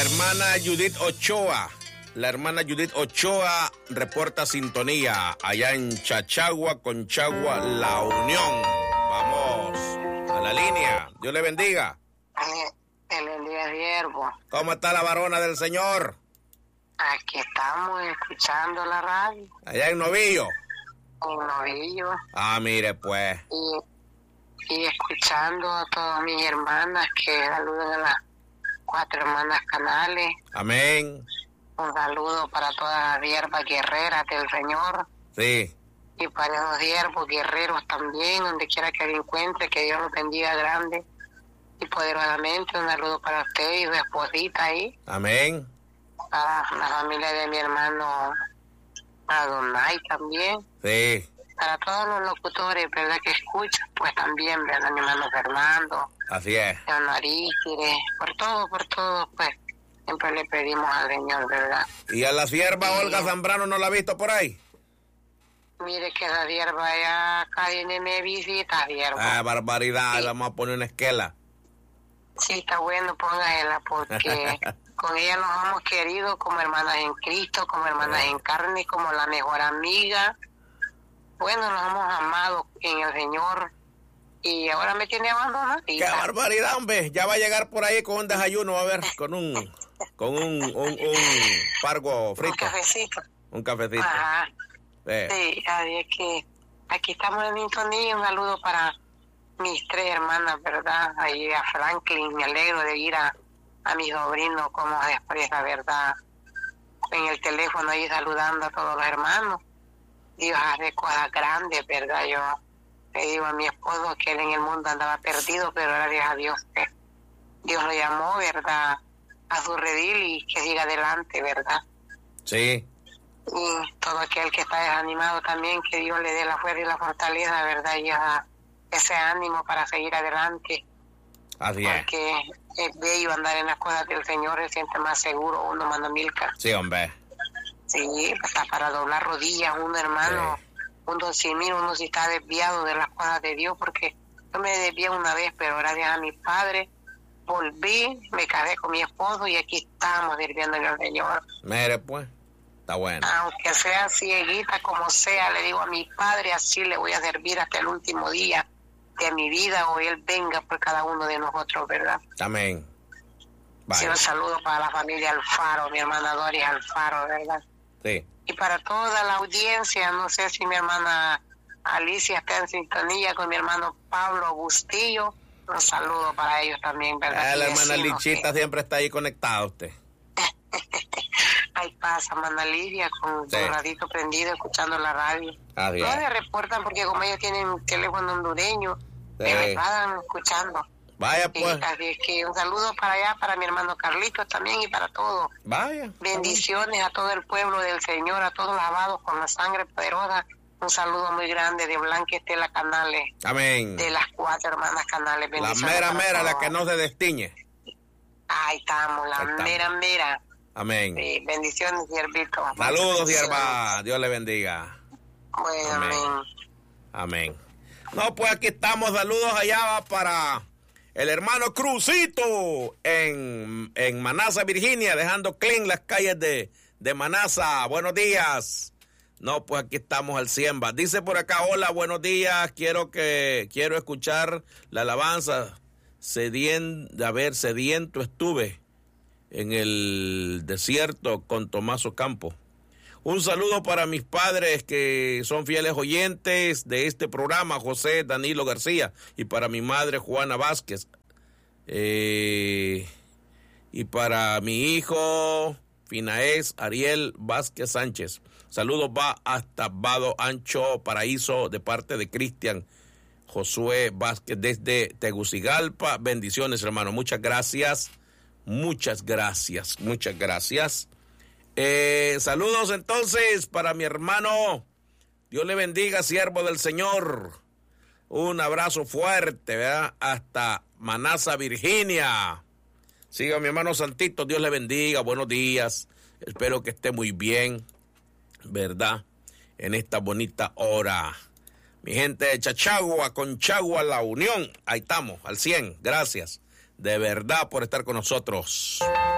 hermana Judith Ochoa. La hermana Judith Ochoa reporta sintonía allá en Chachagua, Conchagua, La Unión. Vamos a la línea. Dios le bendiga. El día siervo. ¿Cómo está la varona del Señor? Aquí estamos escuchando la radio. Allá en Novillo. En Novillo. Ah, mire pues. Y escuchando a todas mis hermanas que saluden a las 4 hermanas canales. Amén. Un saludo para todas las siervas guerreras del Señor. Sí. Y para los siervos guerreros también, donde quiera que se encuentre, que Dios los bendiga grande y poderosamente. Un saludo para usted y su esposita ahí. Amén. Para la familia de mi hermano Adonai también. Sí. Para todos los locutores, ¿verdad? Que escuchan, pues también, ¿verdad? Mi hermano Fernando. Así es. Don Aríquire, por todo, pues, siempre le pedimos al Señor, ¿verdad? ¿Y a la sierva Olga Zambrano no la ha visto por ahí? Mire que la sierva ya casi ni me visita, sierva. Ah, barbaridad, sí. Vamos a poner una esquela. Sí, está bueno, póngala, porque con ella nos hemos querido como hermanas en Cristo, como hermanas en carne, como la mejor amiga. Bueno, nos hemos amado en el Señor y ahora me tiene abandonada. ¡Qué barbaridad, hombre! Ya va a llegar por ahí con un desayuno, a ver, con un pargo frito. Un cafecito. Un cafecito. Ajá. Sí, así es que aquí estamos en sintonía. Un saludo para mis 3 hermanas, ¿verdad? Ahí a Franklin, me alegro de ir a mi sobrino, como se expresa, ¿verdad? En el teléfono ahí saludando a todos los hermanos. Dios hace cosas grandes, ¿verdad? Yo le digo a mi esposo que él en el mundo andaba perdido, pero gracias a Dios que Dios lo llamó, ¿verdad? A su redil y que siga adelante, ¿verdad? Sí. Y todo aquel que está desanimado también, que Dios le dé la fuerza y la fortaleza, ¿verdad? Y ese ánimo para seguir adelante. Así es. Porque es bello andar en las cosas del Señor, se siente más seguro uno, mano Milka. Sí, hombre. Sí, hasta para doblar rodillas uno, hermano. Sí. Uno uno si está desviado de las cosas de Dios, porque yo me desvié una vez, pero gracias a mi padre volví, me casé con mi esposo y aquí estamos sirviendo al Señor. Mire pues, está bueno. Aunque sea cieguita como sea, le digo a mi padre, así le voy a servir hasta el último día de mi vida, o Él venga por cada uno de nosotros, ¿verdad? Amén. Sí, un saludo para la familia Alfaro, mi hermana Doris Alfaro, ¿verdad? Sí. Y para toda la audiencia, no sé si mi hermana Alicia está en sintonía con mi hermano Pablo Bustillo. Un saludo para ellos también, ¿verdad? La hermana Lichita siempre está ahí conectada usted. Ahí pasa, hermana Lidia, con su radito prendido, escuchando la radio. No me reportan porque como ellos tienen teléfono hondureño, me están escuchando. Vaya pues. Así es que un saludo para allá, para mi hermano Carlitos también y para todos. Vaya. Bendiciones a todo el pueblo del Señor, a todos lavados con la sangre poderosa. Un saludo muy grande de Blanca Estela Canales. Amén. De las 4 hermanas Canales. La mera, la que no se destiñe. Ahí estamos, la mera. Amén. Sí, bendiciones, siervito. Saludos, sierva. Dios le bendiga. Bueno, amén. No, pues aquí estamos. Saludos allá para el hermano Crucito en Manassas, Virginia, dejando clean las calles de Manassas. Buenos días. No, pues aquí estamos al 100. Dice por acá, hola, buenos días. Quiero escuchar la alabanza. Sediento estuve en el desierto con Tomás Ocampo. Un saludo para mis padres que son fieles oyentes de este programa, José Danilo García, y para mi madre Juana Vázquez. Y para mi hijo Finaez Ariel Vázquez Sánchez. Saludos va hasta Vado Ancho, Paraíso, de parte de Cristian Josué Vázquez desde Tegucigalpa. Bendiciones, hermano. Muchas gracias. Saludos entonces para mi hermano. Dios le bendiga, siervo del Señor. Un abrazo fuerte, ¿verdad? Hasta Manassas, Virginia. Siga mi hermano Santito, Dios le bendiga. Buenos días. Espero que esté muy bien, ¿verdad? En esta bonita hora. Mi gente de Chachagua, Conchagua, La Unión. Ahí estamos, al 100. Gracias de verdad por estar con nosotros.